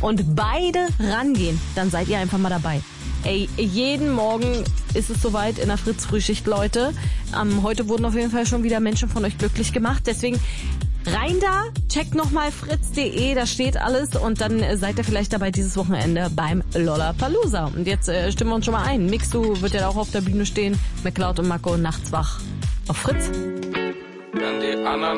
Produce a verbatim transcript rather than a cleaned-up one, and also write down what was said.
und beide rangehen, dann seid ihr einfach mal dabei. Ey, jeden Morgen ist es soweit in der Fritz-Frühschicht, Leute. Ähm, heute wurden auf jeden Fall schon wieder Menschen von euch glücklich gemacht. Deswegen rein da, checkt nochmal fritz punkt de, da steht alles. Und dann seid ihr vielleicht dabei dieses Wochenende beim Lollapalooza. Und jetzt äh, stimmen wir uns schon mal ein. Mixu wird ja auch auf der Bühne stehen. McCloud und Marco nachts wach auf Fritz. Wenn die anderen